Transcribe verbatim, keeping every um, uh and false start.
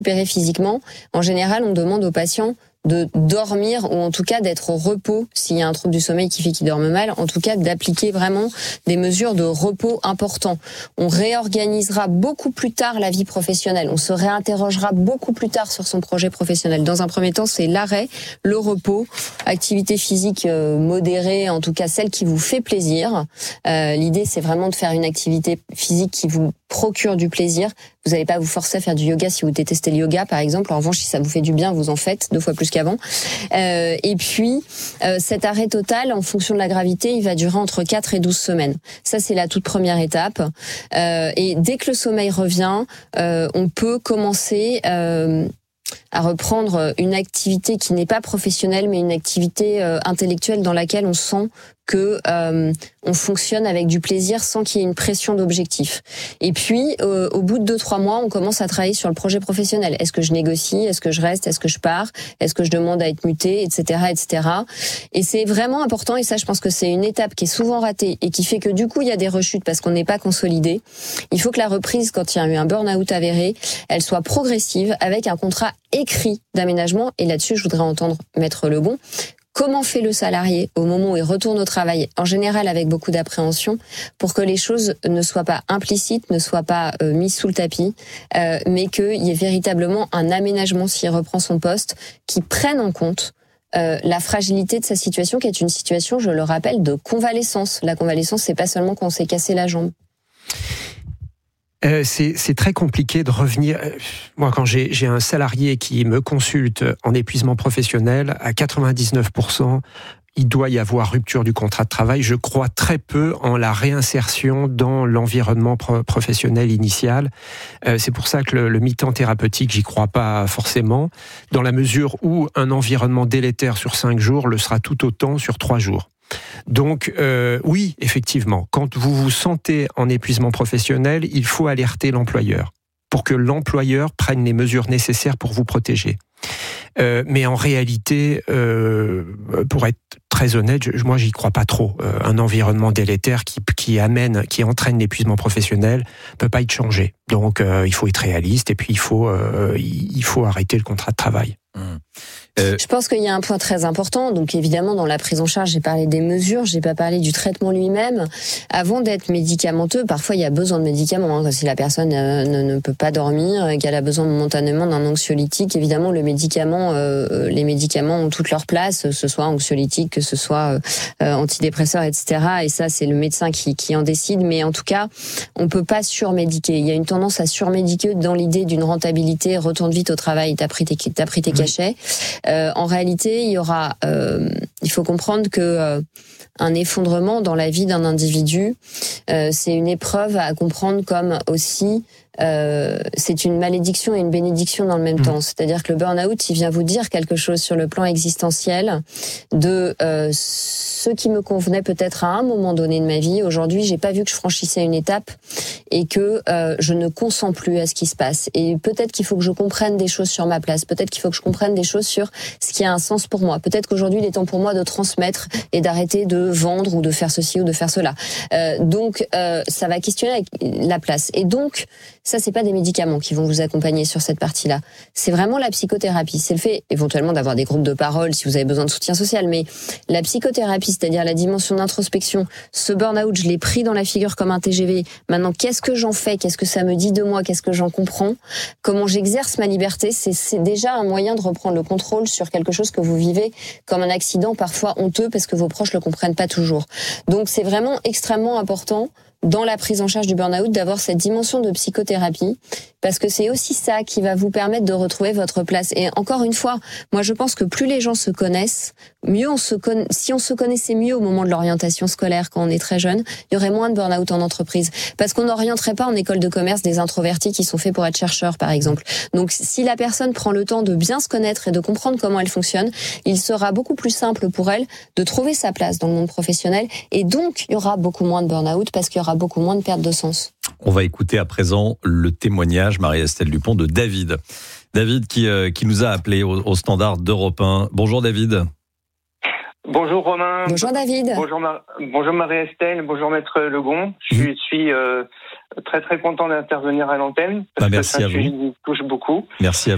récupérer physiquement, en général, on demande aux patients de dormir ou en tout cas d'être au repos s'il y a un trouble du sommeil qui fait qu'ils dorment mal, en tout cas d'appliquer vraiment des mesures de repos importants. On réorganisera beaucoup plus tard la vie professionnelle, on se réinterrogera beaucoup plus tard sur son projet professionnel. Dans un premier temps, c'est l'arrêt, le repos, activité physique euh, modérée, en tout cas celle qui vous fait plaisir. Euh, l'idée, c'est vraiment de faire une activité physique qui vous procure du plaisir. Vous n'allez pas vous forcer à faire du yoga si vous détestez le yoga, par exemple. En revanche, si ça vous fait du bien, vous en faites deux fois plus qu'avant. Euh, et puis, euh, cet arrêt total, en fonction de la gravité, il va durer entre quatre et douze semaines. Ça, c'est la toute première étape. Euh, et dès que le sommeil revient, euh, on peut commencer euh, à reprendre une activité qui n'est pas professionnelle, mais une activité euh, intellectuelle dans laquelle on sent que euh, on fonctionne avec du plaisir sans qu'il y ait une pression d'objectif. Et puis, euh, au bout de deux, trois mois, on commence à travailler sur le projet professionnel. Est-ce que je négocie? Est-ce que je reste? Est-ce que je pars? Est-ce que je demande à être muté? Etc., et cetera. Et c'est vraiment important, et ça, je pense que c'est une étape qui est souvent ratée et qui fait que du coup, il y a des rechutes parce qu'on n'est pas consolidé. Il faut que la reprise, quand il y a eu un burn-out avéré, elle soit progressive avec un contrat écrit d'aménagement. Et là-dessus, je voudrais entendre Maître Legon. Comment fait le salarié au moment où il retourne au travail, en général avec beaucoup d'appréhension, pour que les choses ne soient pas implicites, ne soient pas euh, mises sous le tapis, euh, mais qu'il y ait véritablement un aménagement s'il reprend son poste, qui prenne en compte euh, la fragilité de sa situation, qui est une situation, je le rappelle, de convalescence. La convalescence, c'est pas seulement quand on s'est cassé la jambe. Euh, c'est, c'est très compliqué de revenir. Moi, quand j'ai, j'ai un salarié qui me consulte en épuisement professionnel, à quatre-vingt-dix-neuf pour cent, il doit y avoir rupture du contrat de travail. Je crois très peu en la réinsertion dans l'environnement pro- professionnel initial. Euh, c'est pour ça que le, le mi-temps thérapeutique, j'y crois pas forcément, dans la mesure où un environnement délétère sur cinq jours le sera tout autant sur trois jours. Donc euh, oui, effectivement, quand vous vous sentez en épuisement professionnel, il faut alerter l'employeur pour que l'employeur prenne les mesures nécessaires pour vous protéger. Euh, mais en réalité, euh, pour être très honnête, je, moi j'y crois pas trop. Euh, un environnement délétère qui, qui amène, qui entraîne l'épuisement professionnel peut pas être changé. Donc euh, il faut être réaliste et puis il faut, euh, il faut arrêter le contrat de travail. Mmh. Euh... Je pense qu'il y a un point très important. Donc évidemment, dans la prise en charge, j'ai parlé des mesures, j'ai pas parlé du traitement lui-même. Avant d'être médicamenteux, parfois il y a besoin de médicaments. Hein. Si la personne euh, ne, ne peut pas dormir, qu'elle a besoin momentanément d'un anxiolytique, évidemment le médicament, euh, les médicaments ont toute leur place, que ce soit anxiolytique, que ce soit euh, antidépresseur, et cetera. Et ça, c'est le médecin qui, qui en décide. Mais en tout cas, on peut pas surmédiquer. Il y a une tendance à surmédiquer dans l'idée d'une rentabilité. Retourne vite au travail, t'as pris tes, t'as pris tes cachets. Euh, en réalité, il y aura, euh, il faut comprendre que euh, un effondrement dans la vie d'un individu, euh, c'est une épreuve à comprendre comme aussi, euh, c'est une malédiction et une bénédiction dans le même mmh. temps. C'est-à-dire que le burn-out, il vient vous dire quelque chose sur le plan existentiel de euh, ce qui me convenait peut-être à un moment donné de ma vie. Aujourd'hui, j'ai pas vu que je franchissais une étape et que euh, je ne consens plus à ce qui se passe. Et peut-être qu'il faut que je comprenne des choses sur ma place. Peut-être qu'il faut que je comprenne des choses sur ce qui a un sens pour moi. Peut-être qu'aujourd'hui, il est temps pour moi de transmettre et d'arrêter de vendre ou de faire ceci ou de faire cela. Euh, donc, euh, ça va questionner la place. Et donc, ça, c'est pas des médicaments qui vont vous accompagner sur cette partie-là. C'est vraiment la psychothérapie. C'est le fait, éventuellement, d'avoir des groupes de parole si vous avez besoin de soutien social. Mais la psychothérapie, c'est-à-dire la dimension d'introspection, ce burn-out, je l'ai pris dans la figure comme un T G V. Maintenant, qu'est-ce que j'en fais? Qu'est-ce que ça me dit de moi? Qu'est-ce que j'en comprends? Comment j'exerce ma liberté? C'est, c'est déjà un moyen de reprendre le contrôle sur quelque chose que vous vivez comme un accident parfois honteux parce que vos proches le comprennent pas toujours. Donc, c'est vraiment extrêmement important dans la prise en charge du burn-out, d'avoir cette dimension de psychothérapie, parce que c'est aussi ça qui va vous permettre de retrouver votre place. Et encore une fois, moi je pense que plus les gens se connaissent, mieux on se conna... si on se connaissait mieux au moment de l'orientation scolaire quand on est très jeune, il y aurait moins de burn-out en entreprise. Parce qu'on n'orienterait pas en école de commerce des introvertis qui sont faits pour être chercheurs, par exemple. Donc si la personne prend le temps de bien se connaître et de comprendre comment elle fonctionne, il sera beaucoup plus simple pour elle de trouver sa place dans le monde professionnel. Et donc, il y aura beaucoup moins de burn-out parce qu'il y aura beaucoup moins de perte de sens. On va écouter à présent le témoignage, Marie-Estelle Dupont, de David. David qui, euh, qui nous a appelé au, au standard d'Europe un. Bonjour David. Bonjour Romain. Bonjour David. Bonjour, Mar- bonjour Marie-Estelle. Bonjour Maître Legon. Je mmh. suis euh, très très content d'intervenir à l'antenne parce bah, merci que c'est un à sujet vous. qui touche beaucoup. Merci à vous.